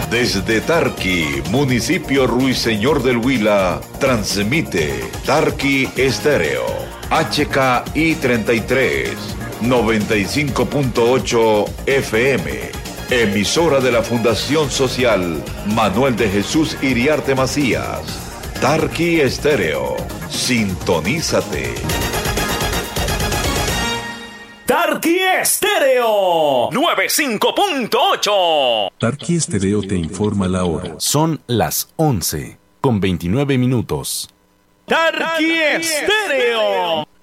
Desde Tarqui, municipio Ruiseñor del Huila, transmite Tarqui Estéreo, HKI 33, 95.8 FM, emisora de la Fundación Social Manuel de Jesús Iriarte Macías. Tarqui Estéreo, sintonízate. Tarqui Estéreo 95.8. Tarqui Estéreo te informa la hora. Son las 11:29. Tarqui Estéreo.